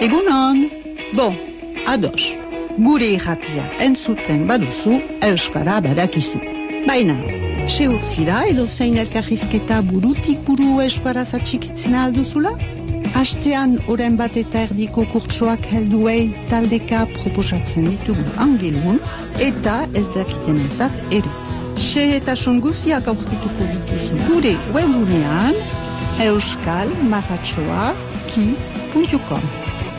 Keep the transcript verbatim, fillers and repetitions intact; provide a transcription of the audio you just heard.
Egunon! Bon, ados, gure irratia entzuten baduzu, euskara badakizu. Baina, seur zira edo zein elkarrizketa burutik buru euskaraz atxikitzen alduzula? Astean oren bat eta erdiko kurtsoak helduei taldeka proposatzen ditugu angelun, eta ez dakiten entzat ere. Xehetasun guziak aurkituko dituzu gure webunean euskal marratxoa ki puntu com.